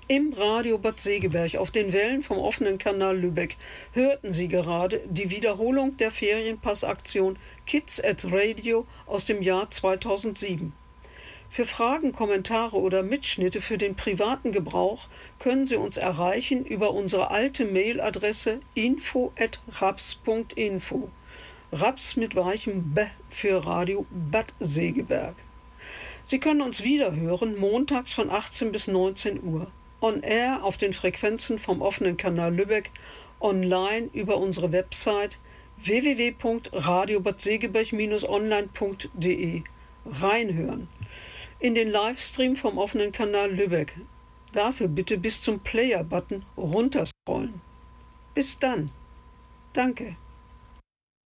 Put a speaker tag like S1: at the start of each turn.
S1: Im Radio Bad Segeberg auf den Wellen vom offenen Kanal Lübeck hörten Sie gerade die Wiederholung der Ferienpassaktion Kids at Radio aus dem Jahr 2007. Für Fragen, Kommentare oder Mitschnitte für den privaten Gebrauch können Sie uns erreichen über unsere alte Mailadresse info@raps.info. Raps mit weichem B für Radio Bad Segeberg. Sie können uns wiederhören montags von 18 bis 19 Uhr. On Air auf den Frequenzen vom offenen Kanal Lübeck, online über unsere Website www.radiobadsegeberg-online.de. Reinhören. In den Livestream vom offenen Kanal Lübeck. Dafür bitte bis zum Player-Button runterscrollen. Bis dann. Danke.